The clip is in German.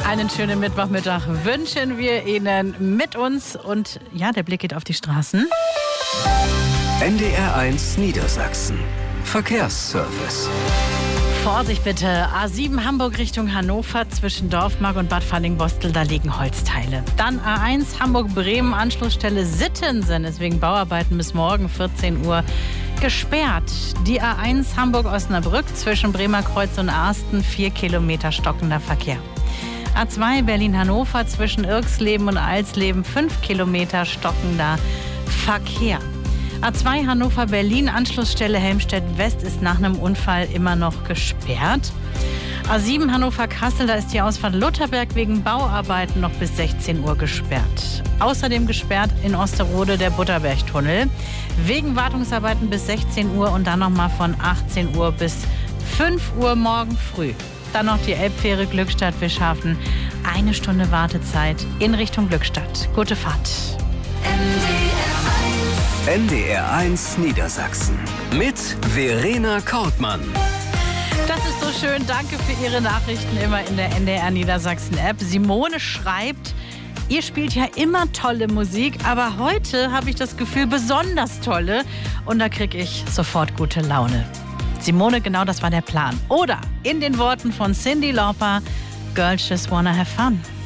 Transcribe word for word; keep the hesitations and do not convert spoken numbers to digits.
Einen schönen Mittwochmittag wünschen wir Ihnen mit uns. Und ja, der Blick geht auf die Straßen. N D R eins Niedersachsen. Verkehrsservice. Vorsicht bitte, A sieben Hamburg Richtung Hannover zwischen Dorfmark und Bad Fallingbostel, da liegen Holzteile. Dann A eins Hamburg-Bremen, Anschlussstelle Sittensen ist wegen Bauarbeiten bis morgen vierzehn Uhr gesperrt. Die A eins Hamburg-Osnabrück zwischen Bremer Kreuz und Arsten, vier Kilometer stockender Verkehr. A zwei Berlin-Hannover zwischen Irxleben und Alsleben, fünf Kilometer stockender Verkehr. A zwei Hannover-Berlin, Anschlussstelle Helmstedt-West ist nach einem Unfall immer noch gesperrt. A sieben Hannover-Kassel, da ist die Ausfahrt Lutherberg wegen Bauarbeiten noch bis sechzehn Uhr gesperrt. Außerdem gesperrt in Osterode der Butterbergtunnel wegen Wartungsarbeiten bis sechzehn Uhr und dann nochmal von achtzehn Uhr bis fünf Uhr morgen früh. Dann noch die Elbfähre Glückstadt-Wischhafen. Eine Stunde Wartezeit in Richtung Glückstadt. Gute Fahrt. N D R eins Niedersachsen mit Verena Kortmann. Das ist so schön. Danke für Ihre Nachrichten immer in der N D R Niedersachsen App. Simone schreibt, ihr spielt ja immer tolle Musik, aber heute habe ich das Gefühl, besonders tolle. Und da kriege ich sofort gute Laune. Simone, genau das war der Plan. Oder in den Worten von Cyndi Lauper, Girls Just Wanna Have Fun.